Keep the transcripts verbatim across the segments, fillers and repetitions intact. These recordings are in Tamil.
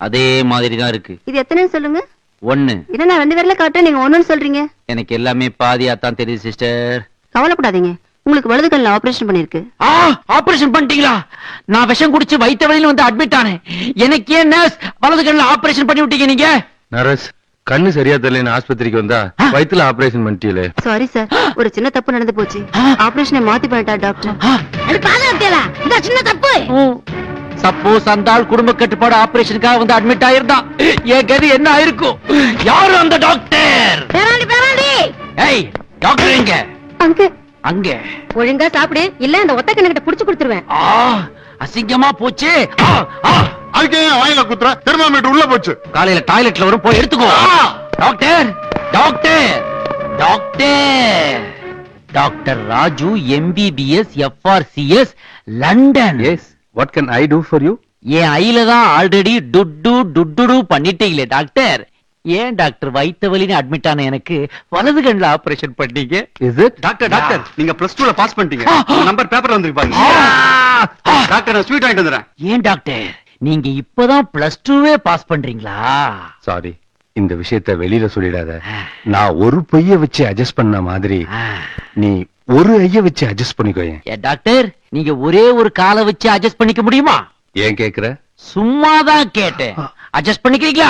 அதே மாதிரி தான் இருக்கு. இது எத்தனை சொல்லுங்க? ஒன்னு. என்ன நான் ரெண்டு பேர்ல காட்டுறேன், நீங்க ஒண்ணுன்னு சொல்றீங்க. எனக்கு எல்லாமே பாதியா தான் தெரியுது சிஸ்டர். கவலைப்படாதீங்க, உங்களுக்கு வலது கண்ணுல ஆபரேஷன் பண்ணிருக்கு. ஆபரேஷன் பண்ணிட்டீங்களா? நான் விஷம் குடிச்சு வயிற்று வலியில வந்து அட்மிட் ஆனேன். எனக்கு ஏன் நர்ஸ் வலது கண்ணுல ஆபரேஷன் பண்ணி விட்டீங்க நீங்க? நர்ஸ் கண்ணு சரியா தெரியல, ஆஸ்பத்திரிக்கு வந்தா வயித்துல ஆபரேஷன் பண்ணிட்டீங்களே. சாரி சார், ஒரு சின்ன தப்பு நடந்து போச்சு. ஆபரேஷனை மாத்தி பண்ணிட்டா டாக்டர். அது பாதத்தியல இந்த சின்ன தப்பு. சப்போஸ் அந்த ஆள் குடும்ப கட்டுப்பாடு ஆபரேஷனுக்காக வந்து அட்மிட் ஆயிருந்தான், என் கதி என்ன ஆயிருக்கும்? யாரு அந்த டாக்டர்? பேராண்டி பேராண்டி. ஏய் டாக்டர் எங்க? அங்க அங்க. ஒழுங்கா சாப்பிடு, இல்ல அந்த ஒத்த கண்ணுகிட்ட புடிச்சு கொடுத்துருவேன். ஆ அசிங்கமா போச்சு. ஆ, ஆ. அதுக்கு ஏன் வாயில குத்துற? தெர்மாமீட்டர் உள்ள போச்சு. காலையில டாய்லெட்ல வரும், போய் எடுத்துக்கோ. Doctor doctor doctor doctor Raju MBBS FRCS London. S, what can I to for you? என் ஐல தான் ஆல்ரெடி டுட்டு டுட்டுடு பண்ணிட்டீங்களே டாக்டர். ஏன் டாக்டர் வயித்த வலின்னு அட்மிட் ஆன எனக்கு வலது கண்ணுல ஆபரேஷன் பண்ணீங்க? Is it? டாக்டர் டாக்டர் நீங்க பிளஸ் டூல பாஸ் பண்ணிட்டீங்க. நம்பர் பேப்பர்ல வந்திருக்கு பாருங்க. ஆ! டாக்டர் நான் ஸ்வீட் வாங்கிட்டு வந்துறேன். ஏன் டாக்டர் நீங்க இப்பதான் பிளஸ் டூவே பாஸ் பண்றீங்களா? சாரி, இந்த விஷயத்த வெளியில சொல்லிடாத. நான் ஒரு பைய வச்சு அட்ஜஸ்ட் பண்ண மாதிரி நீ ஒரு ஐய வச்சு அட்ஜஸ்ட் பண்ணிக்கோ. ஏ டாக்டர் நீங்க ஒரே ஒரு காலை வச்சு அட்ஜஸ்ட் பண்ணிக்க முடியுமா? ஏன் கேக்குற? சும்மாதான் கேட்டேன். அட்ஜஸ்ட் பண்ணிக்கிறீங்களா?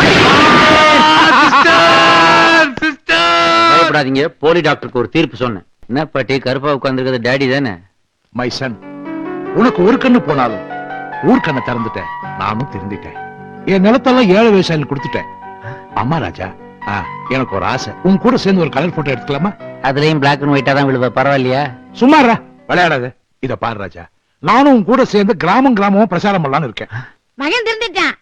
பயப்படாதீங்க, போலி டாக்டருக்கு ஒரு தீர்ப்பு சொன்னேன். என்ன பாட்டி கருப்பா உட்கார்ந்துருக்கிறது டேடி தானே? மை சன், உனக்கு ஒரு கண்ணு போனாலும் ஊர் கண்ணை திறந்துட்டேன். நானும் திருந்திட்டேன். என் நிலத்தெல்லாம் ஏழை விவசாயிகள் கொடுத்துட்டேன். அம்மா ராஜா, ஆ, எனக்கு ஒரு ஆசை, உன் கூட சேர்ந்து ஒரு கலர் போட்டோ எடுத்துக்கலாமா? அதுலயும் பிளாக் அண்ட் ஒயிட்டா தான் விழுவ, பரவாயில்லையா? சும்மாரா விளையாடாத. இத பாரு ராஜா, நானும் உன் கூட சேர்ந்து கிராமம் கிராமமும் பிரச்சாரம் பண்ணலாம்னு இருக்கேன். மகன் திருந்திட்டான்.